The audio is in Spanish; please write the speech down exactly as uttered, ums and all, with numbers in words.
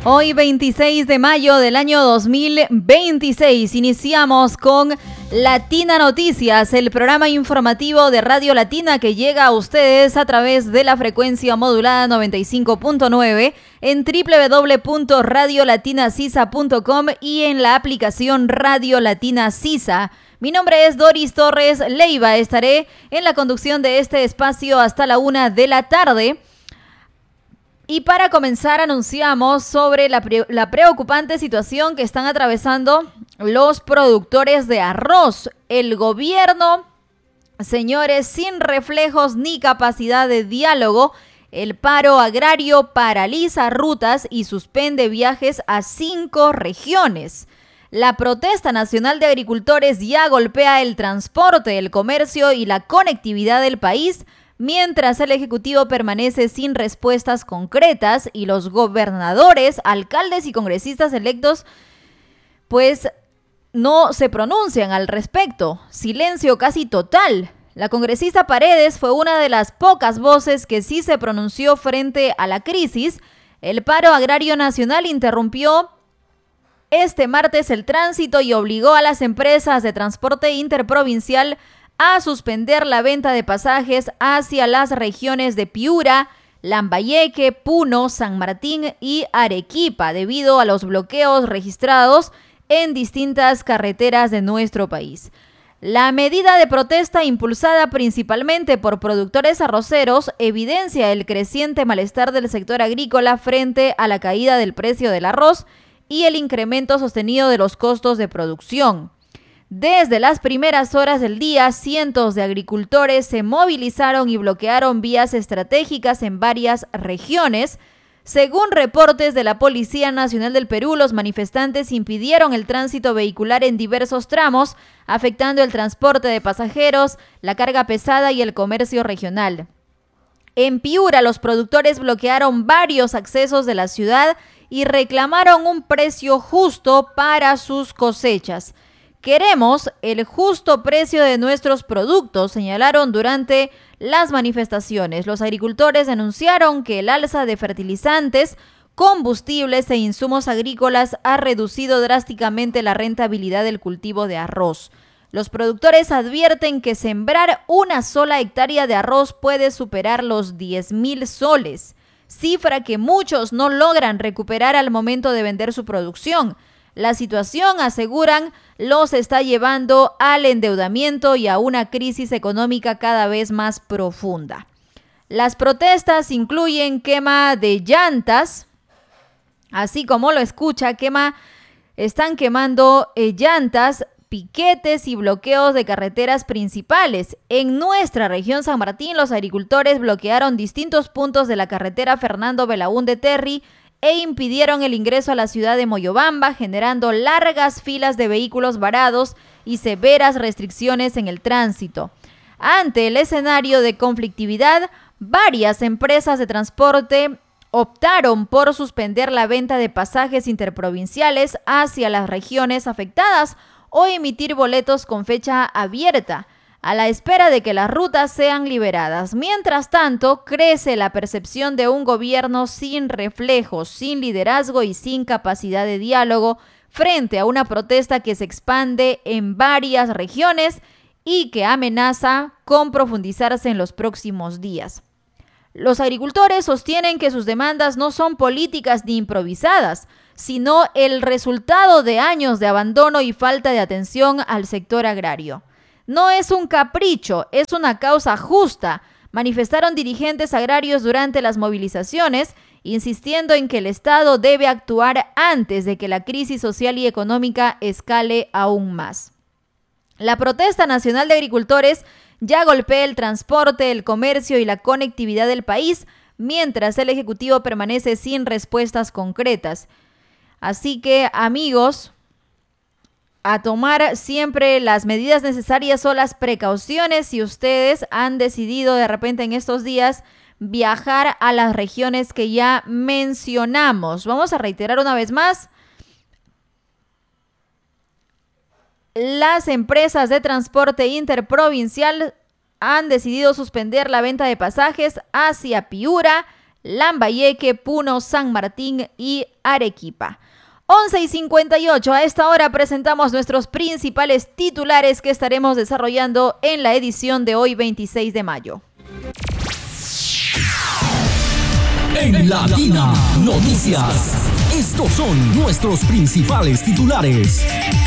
Hoy veintiséis de mayo del año dos mil veintiséis iniciamos con Latina Noticias, el programa informativo de Radio Latina que llega a ustedes a través de la frecuencia modulada noventa y cinco punto nueve en doble u doble u doble u punto radio latina sisa punto com y en la aplicación Radio Latina Sisa. Mi nombre es Doris Torres Leiva, estaré en la conducción de este espacio hasta la una de la tarde. Y para comenzar anunciamos sobre la, pre- la preocupante situación que están atravesando los productores de arroz. El gobierno, señores, sin reflejos ni capacidad de diálogo, el paro agrario paraliza rutas y suspende viajes a cinco regiones. La protesta nacional de agricultores ya golpea el transporte, el comercio y la conectividad del país, mientras el Ejecutivo permanece sin respuestas concretas y los gobernadores, alcaldes y congresistas electos pues no se pronuncian al respecto. Silencio casi total. La congresista Paredes fue una de las pocas voces que sí se pronunció frente a la crisis. El paro agrario nacional interrumpió este martes el tránsito y obligó a las empresas de transporte interprovincial a suspender la venta de pasajes hacia las regiones de Piura, Lambayeque, Puno, San Martín y Arequipa debido a los bloqueos registrados en distintas carreteras de nuestro país. La medida de protesta, impulsada principalmente por productores arroceros, evidencia el creciente malestar del sector agrícola frente a la caída del precio del arroz y el incremento sostenido de los costos de producción. Desde las primeras horas del día, cientos de agricultores se movilizaron y bloquearon vías estratégicas en varias regiones. Según reportes de la Policía Nacional del Perú, los manifestantes impidieron el tránsito vehicular en diversos tramos, afectando el transporte de pasajeros, la carga pesada y el comercio regional. En Piura, los productores bloquearon varios accesos de la ciudad y reclamaron un precio justo para sus cosechas. Queremos el justo precio de nuestros productos, señalaron durante las manifestaciones. Los agricultores denunciaron que el alza de fertilizantes, combustibles e insumos agrícolas ha reducido drásticamente la rentabilidad del cultivo de arroz. Los productores advierten que sembrar una sola hectárea de arroz puede superar los diez mil soles, cifra que muchos no logran recuperar al momento de vender su producción. La situación, aseguran, los está llevando al endeudamiento y a una crisis económica cada vez más profunda. Las protestas incluyen quema de llantas, así como lo escucha, quema, están quemando eh, llantas, piquetes y bloqueos de carreteras principales. En nuestra región San Martín, los agricultores bloquearon distintos puntos de la carretera Fernando Belaúnde Terry e impidieron el ingreso a la ciudad de Moyobamba, generando largas filas de vehículos varados y severas restricciones en el tránsito. Ante el escenario de conflictividad, varias empresas de transporte optaron por suspender la venta de pasajes interprovinciales hacia las regiones afectadas o emitir boletos con fecha abierta, a la espera de que las rutas sean liberadas. Mientras tanto, crece la percepción de un gobierno sin reflejos, sin liderazgo y sin capacidad de diálogo frente a una protesta que se expande en varias regiones y que amenaza con profundizarse en los próximos días. Los agricultores sostienen que sus demandas no son políticas ni improvisadas, sino el resultado de años de abandono y falta de atención al sector agrario. No es un capricho, es una causa justa, manifestaron dirigentes agrarios durante las movilizaciones, insistiendo en que el Estado debe actuar antes de que la crisis social y económica escale aún más. La protesta nacional de agricultores ya golpea el transporte, el comercio y la conectividad del país, mientras el Ejecutivo permanece sin respuestas concretas. Así que, amigos, a tomar siempre las medidas necesarias o las precauciones si ustedes han decidido de repente en estos días viajar a las regiones que ya mencionamos. Vamos a reiterar una vez más. Las empresas de transporte interprovincial han decidido suspender la venta de pasajes hacia Piura, Lambayeque, Puno, San Martín y Arequipa. once y cincuenta y ocho, a esta hora presentamos nuestros principales titulares que estaremos desarrollando en la edición de hoy, veintiséis de mayo. En Latina Noticias, estos son nuestros principales titulares.